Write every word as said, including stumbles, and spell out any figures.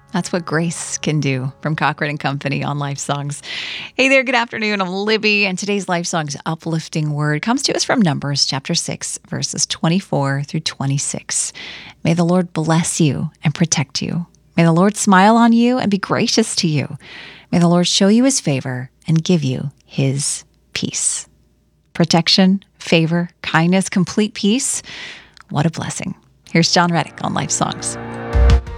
That's what grace can do from Cochrane and Company on Life Songs. Hey there, good afternoon. I'm Libby, and today's Life Songs uplifting word comes to us from Numbers chapter six, verses twenty-four through twenty-six. May the Lord bless you and protect you. May the Lord smile on you and be gracious to you. May the Lord show you his favor and give you his peace. Protection, favor, kindness, complete peace. What a blessing. Here's John Reddick on Life Songs.